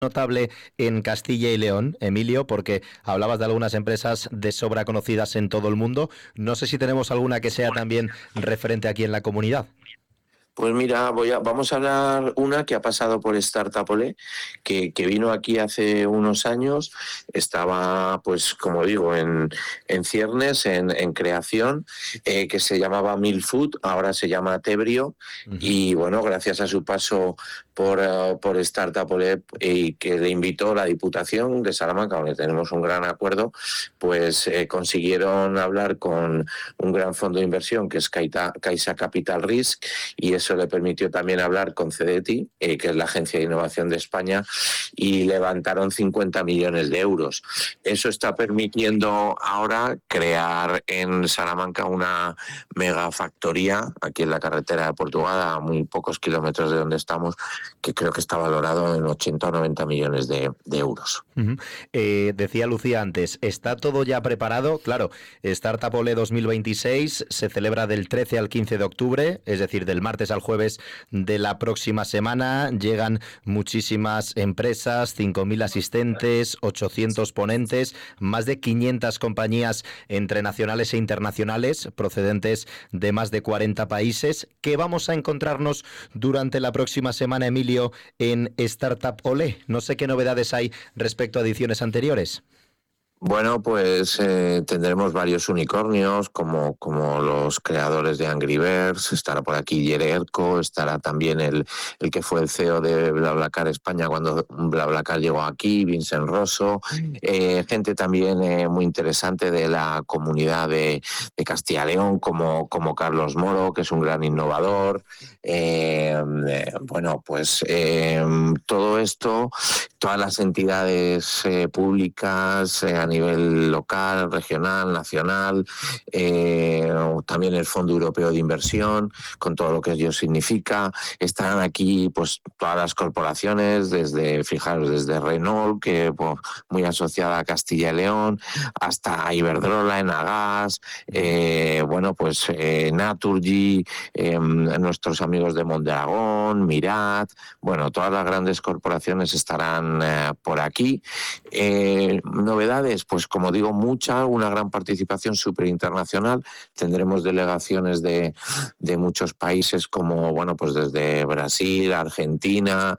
notable en Castilla y León, Emilio, porque hablabas de algunas empresas de sobra conocidas en todo el mundo. No sé si tenemos alguna que sea también referente aquí en la comunidad. Pues mira, vamos a hablar una que ha pasado por Startup Olé, que vino aquí hace unos años, estaba, pues como digo, en ciernes, en creación, que se llamaba Milfood, ahora se llama Tebrio, y bueno, gracias a su paso por Startup Olé, y que le invitó la Diputación de Salamanca, donde tenemos un gran acuerdo, pues consiguieron hablar con un gran fondo de inversión que es Caixa Capital Risk, y eso le permitió también hablar con CDTI, que es la Agencia de Innovación de España, y levantaron 50 millones de euros. Eso está permitiendo ahora crear en Salamanca una megafactoría, aquí en la carretera de Portugal, a muy pocos kilómetros de donde estamos, que creo que está valorado en 80 o 90 millones de euros. Decía Lucía antes, ¿está todo ya preparado? Claro, Startup Olé 2026 se celebra del 13 al 15 de octubre, es decir, del martes al jueves de la próxima semana. Llegan muchísimas empresas, 5.000 asistentes, 800 ponentes, más de 500 compañías entre nacionales e internacionales, procedentes de más de 40 países. ¿Qué vamos a encontrarnos durante la próxima semana, Emilio, en Startup Olé? No sé qué novedades hay respecto a ediciones anteriores. Bueno, pues tendremos varios unicornios como los creadores de Angry Birds, estará por aquí Yererco, estará también el que fue el CEO de BlaBlaCar España cuando BlaBlaCar llegó aquí, Vincent Rosso, gente también muy interesante de la comunidad de Castilla y León como Carlos Moro, que es un gran innovador. Bueno, pues todo esto, todas las entidades públicas a nivel local, regional, nacional, también el Fondo Europeo de Inversión, con todo lo que ello significa. Estarán aquí pues todas las corporaciones, desde Renault, que pues, muy asociada a Castilla y León, hasta Iberdrola, Enagas, bueno, pues Naturgy, nuestros amigos de Mondragón, Mirat, bueno, todas las grandes corporaciones estarán por aquí. Novedades, pues como digo, una gran participación súper internacional. Tendremos delegaciones de muchos países como, bueno, pues desde Brasil, Argentina,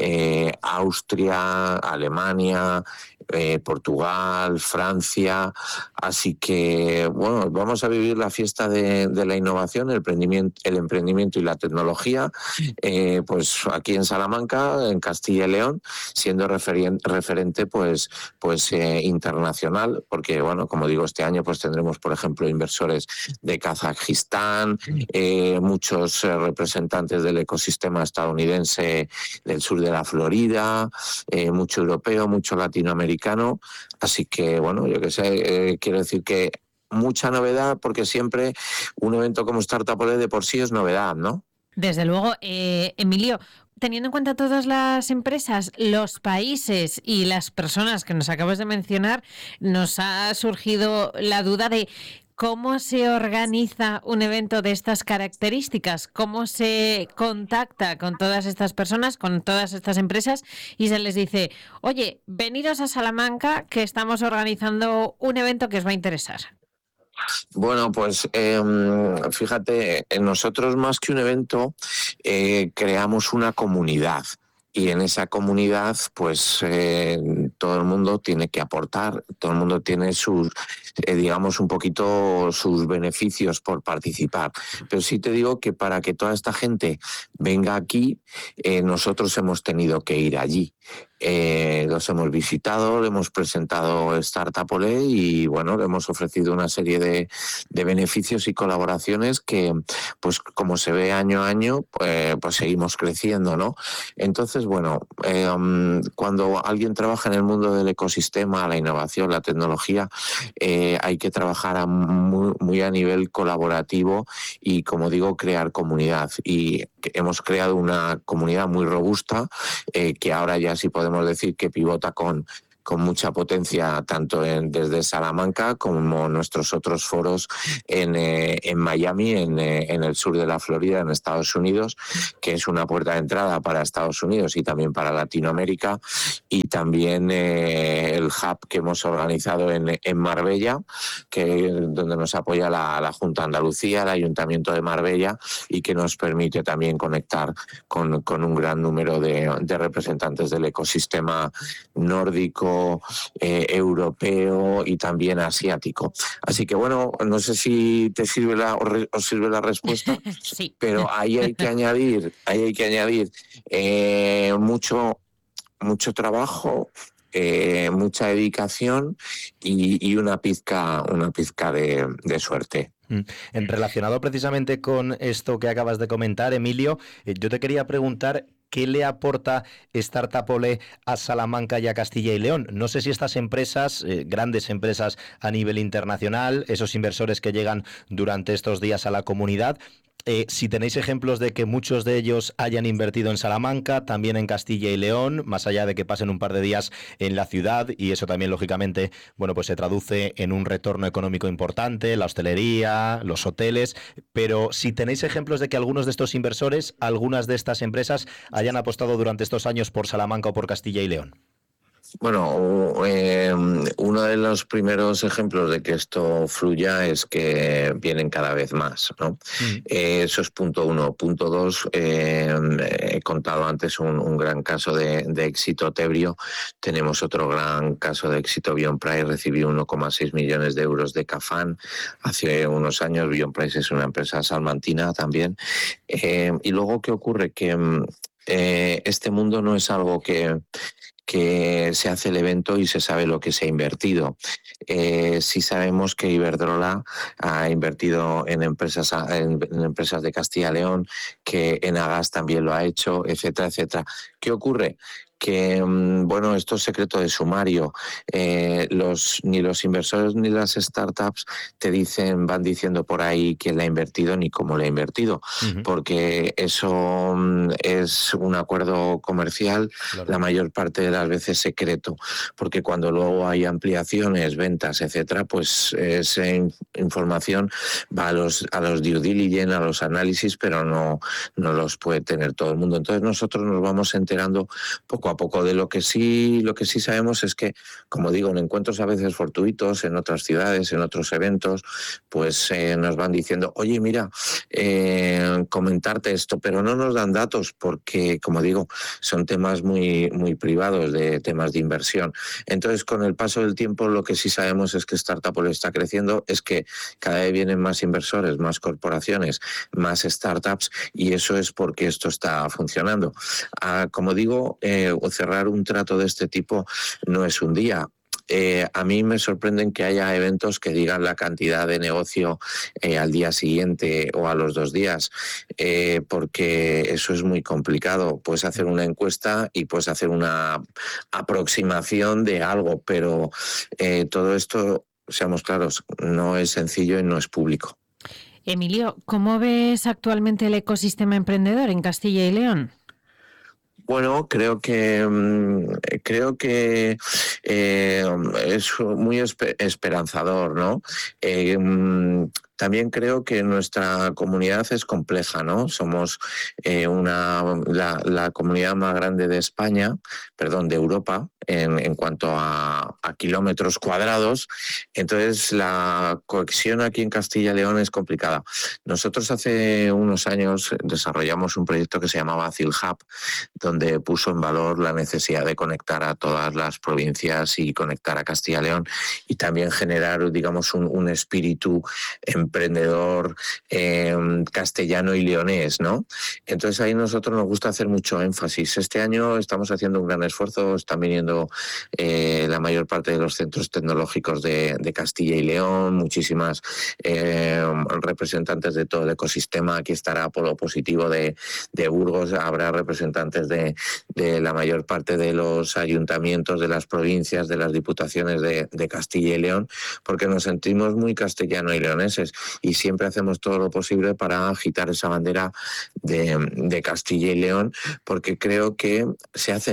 Austria, Alemania, Portugal, Francia. Así que, bueno, vamos a vivir la fiesta de la innovación, el emprendimiento y la tecnología, pues aquí en Salamanca, en Castilla y León, siendo referente pues internacional, porque bueno, como digo, este año pues tendremos, por ejemplo, inversores de Kazajistán, muchos representantes del ecosistema estadounidense del sur de la Florida, mucho europeo, mucho latinoamericano, así que bueno, yo que sé, quiero decir que mucha novedad, porque siempre un evento como Startup Olé de por sí es novedad, ¿no? Desde luego, Emilio, teniendo en cuenta todas las empresas, los países y las personas que nos acabas de mencionar, nos ha surgido la duda de cómo se organiza un evento de estas características, cómo se contacta con todas estas personas, con todas estas empresas y se les dice, oye, veniros a Salamanca que estamos organizando un evento que os va a interesar. Bueno, pues fíjate, nosotros más que un evento creamos una comunidad. Y en esa comunidad, pues todo el mundo tiene que aportar, todo el mundo tiene sus, digamos, un poquito sus beneficios por participar. Pero sí te digo que para que toda esta gente venga aquí, nosotros hemos tenido que ir allí. Los hemos visitado, le hemos presentado Startup Olé y bueno, le hemos ofrecido una serie de beneficios y colaboraciones que, pues como se ve año a año, pues seguimos creciendo, ¿no? Entonces, bueno, cuando alguien trabaja en el mundo del ecosistema, la innovación, la tecnología, hay que trabajar muy a nivel colaborativo y, como digo, crear comunidad. Y hemos creado una comunidad muy robusta que ahora ya sí podemos decir que pivota con con mucha potencia tanto desde Salamanca como nuestros otros foros en Miami, en el sur de la Florida, en Estados Unidos, que es una puerta de entrada para Estados Unidos y también para Latinoamérica, y también el hub que hemos organizado en Marbella, donde nos apoya la Junta de Andalucía, el Ayuntamiento de Marbella, y que nos permite también conectar con un gran número de representantes del ecosistema nórdico, europeo y también asiático. Así que bueno, no sé si os sirve la respuesta, sí. Pero ahí hay que añadir mucho trabajo, mucha dedicación y una pizca de suerte. En relacionado precisamente con esto que acabas de comentar, Emilio, yo te quería preguntar ¿qué le aporta Startupole a Salamanca y a Castilla y León? No sé si estas empresas, grandes empresas a nivel internacional, esos inversores que llegan durante estos días a la comunidad, si tenéis ejemplos de que muchos de ellos hayan invertido en Salamanca, también en Castilla y León, más allá de que pasen un par de días en la ciudad, y eso también, lógicamente, bueno, pues se traduce en un retorno económico importante, la hostelería, los hoteles, pero si tenéis ejemplos de que algunos de estos inversores, algunas de estas empresas, hayan apostado durante estos años por Salamanca o por Castilla y León. Bueno, uno de los primeros ejemplos de que esto fluya es que vienen cada vez más, ¿no? Eso es punto uno. Punto dos, he contado antes un gran caso de éxito Tebrio. Tenemos otro gran caso de éxito, Beyondprice recibió 1,6 millones de euros de Cafán hace unos años. Beyondprice es una empresa salmantina también. Y luego, ¿qué ocurre? Que este mundo no es algo que se hace el evento y se sabe lo que se ha invertido. Sí sabemos que Iberdrola ha invertido en empresas de Castilla y León, que Enagas también lo ha hecho, etcétera, etcétera. ¿Qué ocurre? Que, bueno, esto es secreto de sumario. Ni los inversores ni las startups van diciendo por ahí quién la ha invertido ni cómo la ha invertido, porque eso es un acuerdo comercial, claro. La mayor parte de las veces secreto, porque cuando luego hay ampliaciones, ventas, etcétera, pues esa información va a los due diligence, a los análisis, pero no los puede tener todo el mundo. Entonces nosotros nos vamos enterando poco a poco. De lo que sí sabemos es que, como digo, en encuentros a veces fortuitos, en otras ciudades, en otros eventos, pues nos van diciendo, oye, mira, comentarte esto, pero no nos dan datos porque, como digo, son temas muy, muy privados, de temas de inversión. Entonces, con el paso del tiempo, lo que sí sabemos es que Startupole está creciendo, es que cada vez vienen más inversores, más corporaciones, más startups, y eso es porque esto está funcionando. Como digo, cerrar un trato de este tipo no es un día. A mí me sorprenden que haya eventos que digan la cantidad de negocio al día siguiente o a los 2 días, porque eso es muy complicado. Puedes hacer una encuesta y puedes hacer una aproximación de algo, pero todo esto, seamos claros, no es sencillo y no es público. Emilio, ¿cómo ves actualmente el ecosistema emprendedor en Castilla y León? Bueno, creo que es muy esperanzador, ¿no? También creo que nuestra comunidad es compleja, ¿no? Somos la comunidad más grande de de Europa, en cuanto a kilómetros cuadrados. Entonces, la cohesión aquí en Castilla y León es complicada. Nosotros hace unos años desarrollamos un proyecto que se llamaba CILHub, donde puso en valor la necesidad de conectar a todas las provincias y conectar a Castilla y León, y también generar, digamos, un espíritu emprendedor castellano y leonés, ¿no? Entonces ahí nosotros nos gusta hacer mucho énfasis. Este año estamos haciendo un gran esfuerzo, están viniendo la mayor parte de los centros tecnológicos de Castilla y León, muchísimas representantes de todo el ecosistema. Aquí estará Polo Positivo de Burgos, habrá representantes de la mayor parte de los ayuntamientos, de las provincias, de las diputaciones de Castilla y León, porque nos sentimos muy castellano y leoneses y siempre hacemos todo lo posible para agitar esa bandera de Castilla y León, porque creo que se hacen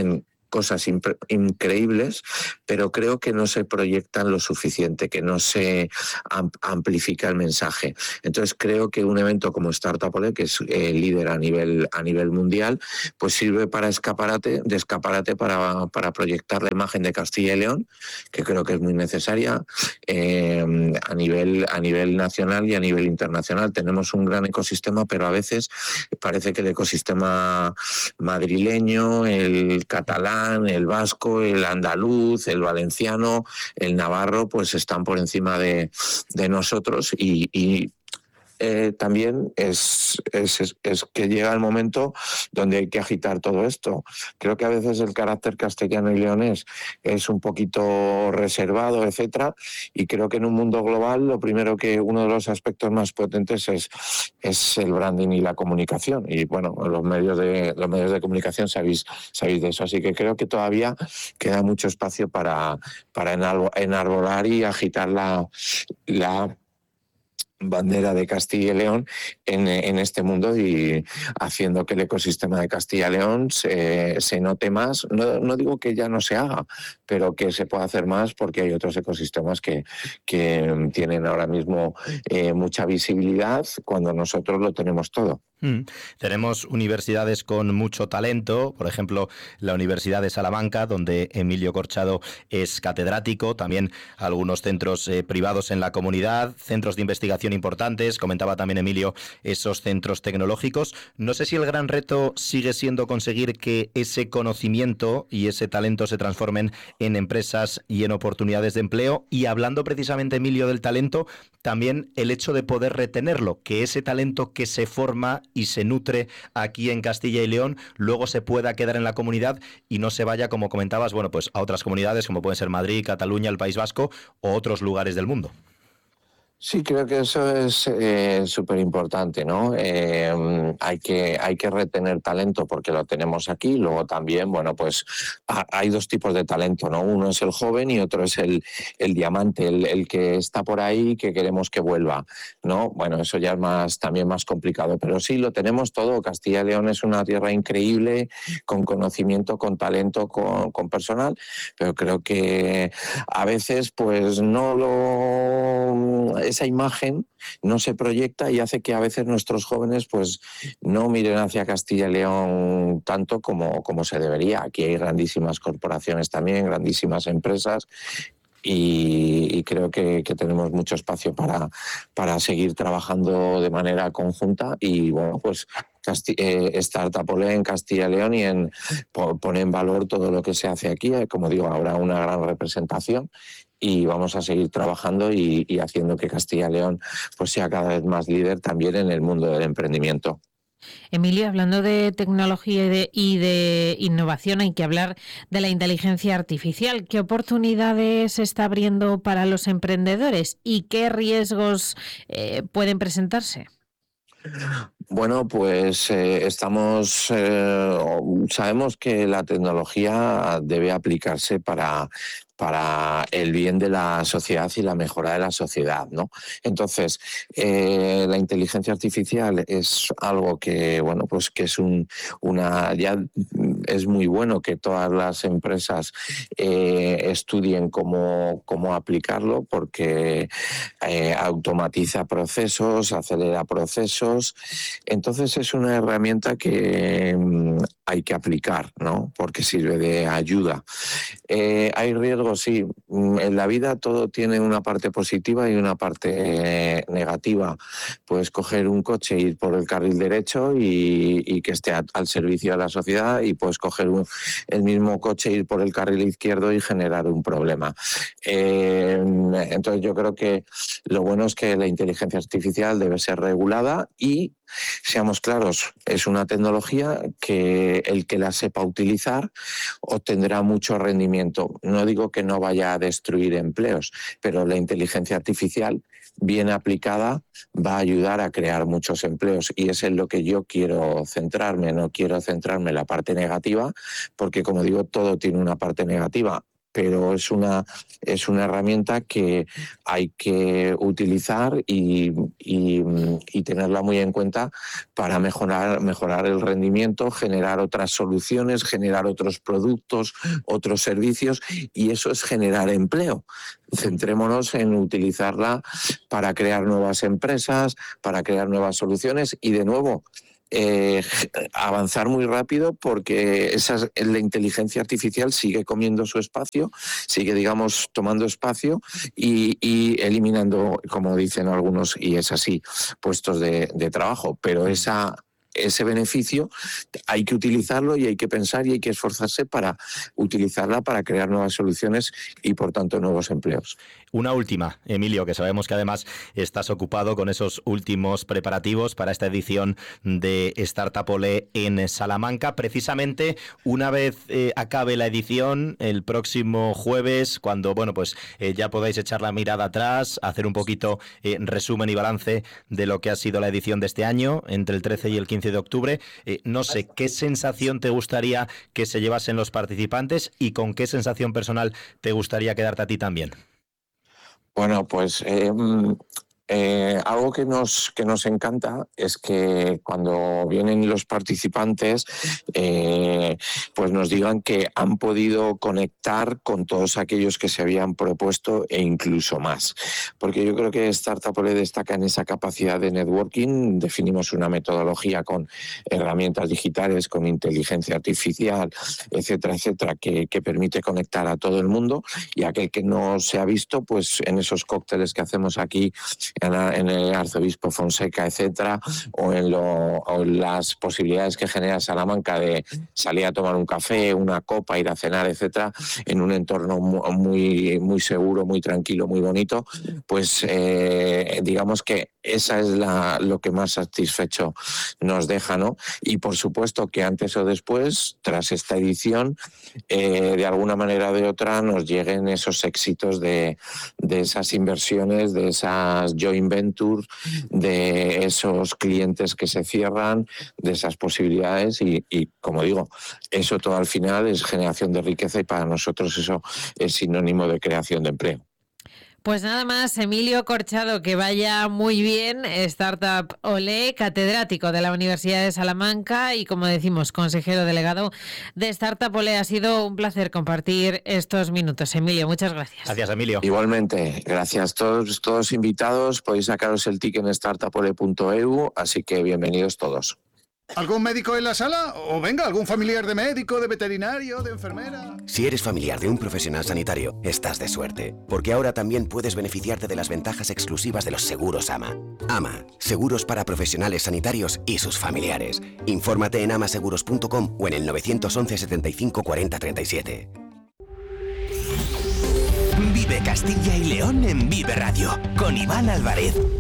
cosas increíbles, pero creo que no se proyectan lo suficiente, que no se amplifica el mensaje. Entonces creo que un evento como Startup Ole, que es líder a nivel mundial, pues sirve de escaparate para proyectar la imagen de Castilla y León, que creo que es muy necesaria a nivel nacional y a nivel internacional. Tenemos un gran ecosistema, pero a veces parece que el ecosistema madrileño, el catalán, el vasco, el andaluz, el valenciano, el navarro, pues están por encima de nosotros y también es que llega el momento donde hay que agitar todo esto. Creo que a veces el carácter castellano y leonés es un poquito reservado, etcétera, y creo que en un mundo global uno de los aspectos más potentes es el branding y la comunicación. Y bueno, los medios de comunicación sabéis de eso, así que creo que todavía queda mucho espacio para enarbolar y agitar la bandera de Castilla y León en este mundo y haciendo que el ecosistema de Castilla y León se note más. No digo que ya no se haga, pero que se pueda hacer más porque hay otros ecosistemas que tienen ahora mismo mucha visibilidad cuando nosotros lo tenemos todo. Tenemos universidades con mucho talento, por ejemplo, la Universidad de Salamanca, donde Emilio Corchado es catedrático, también algunos centros privados en la comunidad, centros de investigación importantes, comentaba también Emilio esos centros tecnológicos. No sé si el gran reto sigue siendo conseguir que ese conocimiento y ese talento se transformen en empresas y en oportunidades de empleo, y hablando precisamente, Emilio, del talento, también el hecho de poder retenerlo, que ese talento que se forma y se nutre aquí en Castilla y León luego se pueda quedar en la comunidad y no se vaya, como comentabas, bueno, pues a otras comunidades como pueden ser Madrid, Cataluña, el País Vasco o otros lugares del mundo. Sí, creo que eso es súper importante, ¿no? Hay que retener talento porque lo tenemos aquí. Luego también, bueno, pues hay dos tipos de talento, ¿no? Uno es el joven y otro es el diamante, el que está por ahí y que queremos que vuelva, ¿no? Bueno, eso ya es también más complicado, pero sí, lo tenemos todo. Castilla y León es una tierra increíble, con conocimiento, con talento, con personal, pero creo que a veces, pues esa imagen no se proyecta y hace que a veces nuestros jóvenes pues no miren hacia Castilla y León tanto como se debería. Aquí hay grandísimas corporaciones también, grandísimas empresas y creo que tenemos mucho espacio para seguir trabajando de manera conjunta y bueno, pues Startup Ole en Castilla y León pone en valor todo lo que se hace aquí. Como digo, habrá una gran representación y vamos a seguir trabajando y haciendo que Castilla y León pues sea cada vez más líder también en el mundo del emprendimiento. Emilio, hablando de tecnología y de innovación, hay que hablar de la inteligencia artificial. ¿Qué oportunidades se está abriendo para los emprendedores y qué riesgos pueden presentarse? Bueno, pues sabemos que la tecnología debe aplicarse para el bien de la sociedad y la mejora de la sociedad, ¿no? Entonces, la inteligencia artificial es algo que, bueno, pues que ya es muy bueno que todas las empresas estudien cómo aplicarlo porque automatiza procesos, acelera procesos. Entonces es una herramienta que hay que aplicar, ¿no? Porque sirve de ayuda. ¿Hay riesgos? Sí. En la vida todo tiene una parte positiva y una parte negativa. Puedes coger un coche e ir por el carril derecho y que esté al servicio de la sociedad, y puedes coger el mismo coche e ir por el carril izquierdo y generar un problema. Entonces yo creo que lo bueno es que la inteligencia artificial debe ser regulada y, seamos claros, es una tecnología que el que la sepa utilizar obtendrá mucho rendimiento. No digo que no vaya a destruir empleos, pero la inteligencia artificial, bien aplicada, va a ayudar a crear muchos empleos y es en lo que yo quiero centrarme. No quiero centrarme en la parte negativa porque, como digo, todo tiene una parte negativa. pero es una herramienta que hay que utilizar y tenerla muy en cuenta para mejorar el rendimiento, generar otras soluciones, generar otros productos, otros servicios, y eso es generar empleo. Centrémonos en utilizarla para crear nuevas empresas, para crear nuevas soluciones y, de nuevo, avanzar muy rápido, porque la inteligencia artificial sigue comiendo su espacio, sigue, digamos, tomando espacio y eliminando, como dicen algunos, y es así, puestos de trabajo. Pero ese beneficio hay que utilizarlo y hay que pensar y hay que esforzarse para utilizarla para crear nuevas soluciones y, por tanto, nuevos empleos. Una última, Emilio, que sabemos que además estás ocupado con esos últimos preparativos para esta edición de Startup Olé en Salamanca. Precisamente, una vez acabe la edición, el próximo jueves, cuando ya podáis echar la mirada atrás, hacer un poquito resumen y balance de lo que ha sido la edición de este año, entre el 13 y el 15 de octubre. No sé, ¿qué sensación te gustaría que se llevasen los participantes y con qué sensación personal te gustaría quedarte a ti también? Bueno, pues algo que nos encanta es que cuando vienen los participantes pues nos digan que han podido conectar con todos aquellos que se habían propuesto e incluso más. Porque yo creo que Startup Olé destaca en esa capacidad de networking. Definimos una metodología con herramientas digitales, con inteligencia artificial, etcétera, etcétera, que permite conectar a todo el mundo, y aquel que no se ha visto, pues en esos cócteles que hacemos aquí en el Arzobispo Fonseca, etcétera, o en las posibilidades que genera Salamanca de salir a tomar un café, una copa, ir a cenar, etcétera, en un entorno muy, muy seguro, muy tranquilo, muy bonito, pues digamos que esa es lo que más satisfecho nos deja, ¿no? Y por supuesto que antes o después, tras esta edición, de alguna manera o de otra, nos lleguen esos éxitos de esas inversiones, de esas joint ventures, de esos clientes que se cierran, de esas posibilidades y como digo, eso todo al final es generación de riqueza, y para nosotros eso es sinónimo de creación de empleo. Pues nada más, Emilio Corchado, que vaya muy bien. Startup Olé, catedrático de la Universidad de Salamanca y, como decimos, consejero delegado de Startup Olé. Ha sido un placer compartir estos minutos. Emilio, muchas gracias. Gracias, Emilio. Igualmente, gracias. Todos invitados, podéis sacaros el ticket en startupole.eu, así que bienvenidos todos. ¿Algún médico en la sala? O venga, algún familiar de médico, de veterinario, de enfermera. Si eres familiar de un profesional sanitario, estás de suerte, porque ahora también puedes beneficiarte de las ventajas exclusivas de los seguros AMA. AMA, seguros para profesionales sanitarios y sus familiares. Infórmate en amaseguros.com o en el 911 75 40 37. Vive Castilla y León en Vive Radio, con Iván Álvarez.